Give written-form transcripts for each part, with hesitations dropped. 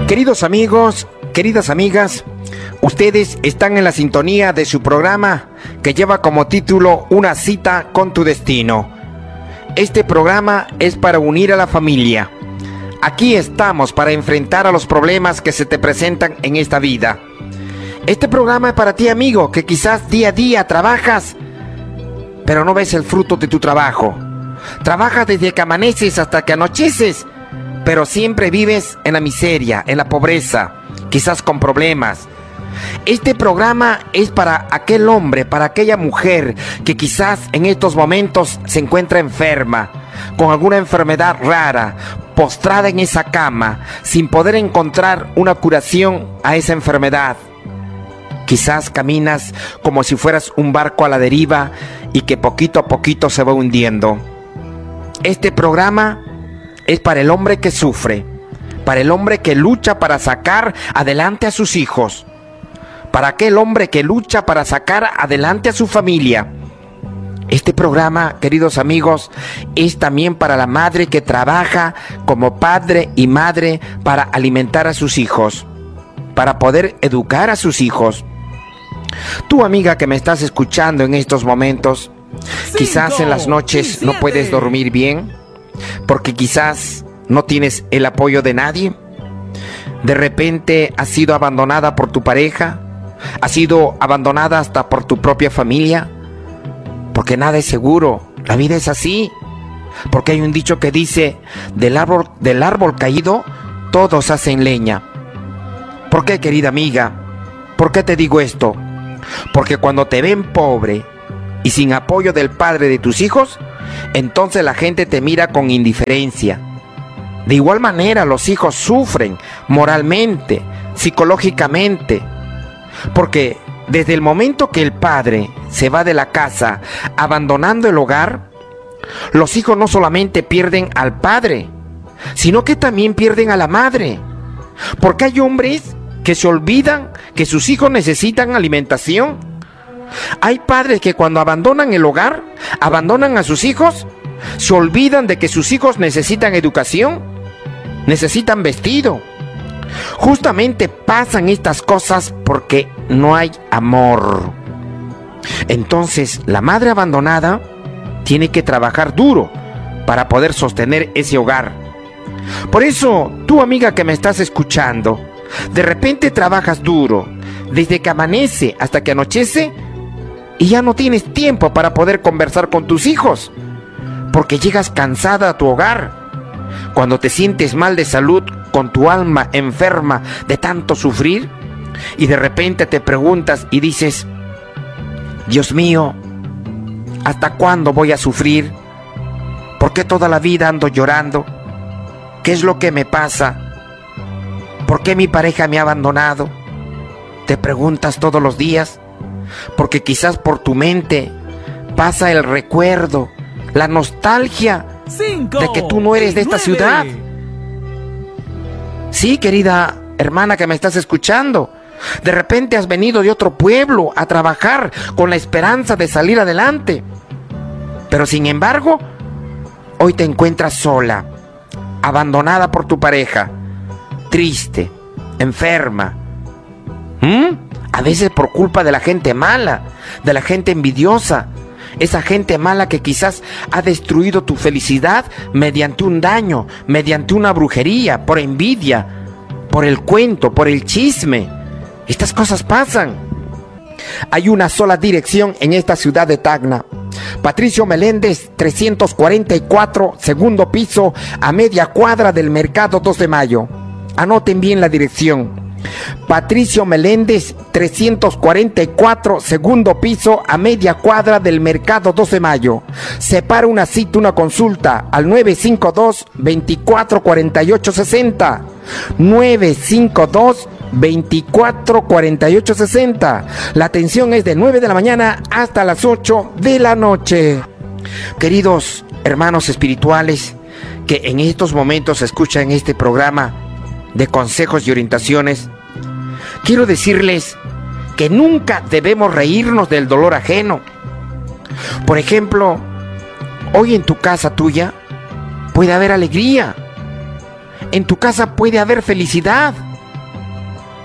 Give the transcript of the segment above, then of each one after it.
Queridos amigos, queridas amigas, ustedes están en la sintonía de su programa que lleva como título Una cita con tu destino. Este programa es para unir a la familia. Aquí estamos para enfrentar a los problemas que se te presentan en esta vida. Este programa es para ti, amigo, que quizás día a día trabajas, pero no ves el fruto de tu trabajo. Trabajas desde que amaneces hasta que anocheces, pero siempre vives en la miseria, en la pobreza, quizás con problemas. Este programa es para aquel hombre, para aquella mujer que quizás en estos momentos se encuentra enferma, con alguna enfermedad rara, postrada en esa cama, sin poder encontrar una curación a esa enfermedad. Quizás caminas como si fueras un barco a la deriva y que poquito a poquito se va hundiendo. Este programa es para el hombre que sufre, para el hombre que lucha para sacar adelante a sus hijos, para aquel hombre que lucha para sacar adelante a su familia. Este programa, queridos amigos, es también para la madre que trabaja como padre y madre para alimentar a sus hijos, para poder educar a sus hijos. Tú, amiga que me estás escuchando en estos momentos, quizás en las noches no puedes dormir bien, porque quizás no tienes el apoyo de nadie. De repente has sido abandonada por tu pareja, has sido abandonada hasta por tu propia familia, porque nada es seguro, la vida es así, porque hay un dicho que dice, del árbol caído todos hacen leña. ¿Por qué, querida amiga? ¿Por qué te digo esto? Porque cuando te ven pobre y sin apoyo del padre de tus hijos, entonces la gente te mira con indiferencia. De igual manera los hijos sufren moralmente, psicológicamente, porque desde el momento que el padre se va de la casa abandonando el hogar, los hijos no solamente pierden al padre, sino que también pierden a la madre, porque hay hombres que se olvidan que sus hijos necesitan alimentación. Hay padres que cuando abandonan el hogar, abandonan a sus hijos, se olvidan de que sus hijos necesitan educación, necesitan vestido. Justamente pasan estas cosas porque no hay amor. Entonces, la madre abandonada tiene que trabajar duro para poder sostener ese hogar. Por eso, tú, amiga que me estás escuchando, de repente trabajas duro, desde que amanece hasta que anochece, y ya no tienes tiempo para poder conversar con tus hijos, porque llegas cansada a tu hogar. Cuando te sientes mal de salud, con tu alma enferma de tanto sufrir, y de repente te preguntas y dices, Dios mío, ¿hasta cuándo voy a sufrir? ¿Por qué toda la vida ando llorando? ¿Qué es lo que me pasa? ¿Por qué mi pareja me ha abandonado? Te preguntas todos los días, porque quizás por tu mente pasa el recuerdo, la nostalgia de que tú no eres de esta ciudad. Sí, querida hermana que me estás escuchando, de repente has venido de otro pueblo a trabajar con la esperanza de salir adelante, pero sin embargo, hoy te encuentras sola, abandonada por tu pareja, triste, enferma. A veces por culpa de la gente mala, de la gente envidiosa, esa gente mala que quizás ha destruido tu felicidad mediante un daño, mediante una brujería, por envidia, por el cuento, por el chisme. Estas cosas pasan. Hay una sola dirección en esta ciudad de Tacna. Patricio Meléndez, 344, segundo piso, a media cuadra del Mercado 2 de Mayo. Anoten bien la dirección. Patricio Meléndez, 344, segundo piso, a media cuadra del Mercado 2 de Mayo. Separa una cita, una consulta al 952-244860. 952-244860. La atención es de 9 de la mañana hasta las 8 de la noche. Queridos hermanos espirituales que en estos momentos escuchan este programa de consejos y orientaciones, quiero decirles que nunca debemos reírnos del dolor ajeno. Por ejemplo, hoy en tu casa tuya puede haber alegría, en tu casa puede haber felicidad,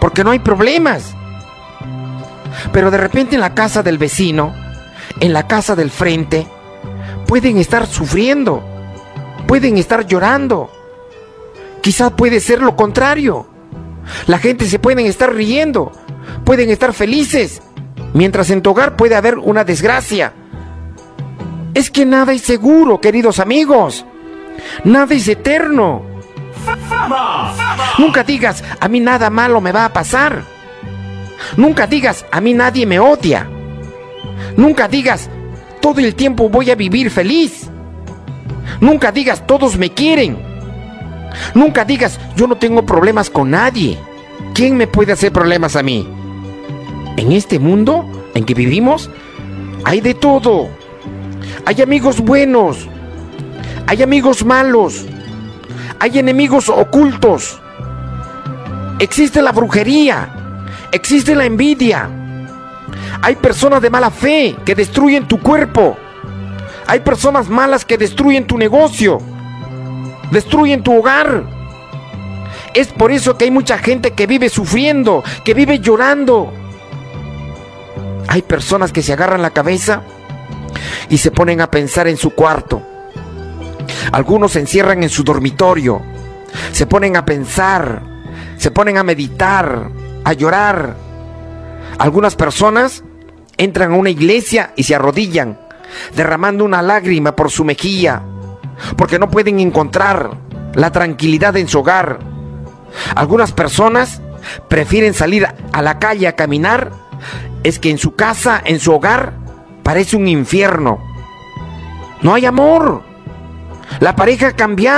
porque no hay problemas. Pero de repente en la casa del vecino, en la casa del frente, pueden estar sufriendo, pueden estar llorando. Quizás puede ser lo contrario. La gente se pueden estar riendo, pueden estar felices, mientras en tu hogar puede haber una desgracia. Es que nada es seguro, queridos amigos. Nada es eterno. Nunca digas, a mí nada malo me va a pasar. Nunca digas, a mí nadie me odia. Nunca digas, todo el tiempo voy a vivir feliz. Nunca digas, todos me quieren. Nunca digas, yo no tengo problemas con nadie. ¿Quién me puede hacer problemas a mí? En este mundo en que vivimos, hay de todo. Hay amigos buenos, hay amigos malos, hay enemigos ocultos. Existe la brujería, existe la envidia. Hay personas de mala fe que destruyen tu cuerpo. Hay personas malas que destruyen tu negocio, destruyen tu hogar. Es por eso que hay mucha gente que vive sufriendo, que vive llorando. Hay personas que se agarran la cabeza y se ponen a pensar en su cuarto. Algunos se encierran en su dormitorio, se ponen a pensar, se ponen a meditar, a llorar. Algunas personas entran a una iglesia y se arrodillan, derramando una lágrima por su mejilla, porque no pueden encontrar la tranquilidad en su hogar. Algunas personas prefieren salir a la calle a caminar. Es que en su casa, en su hogar, parece un infierno. No hay amor. La pareja ha cambiado.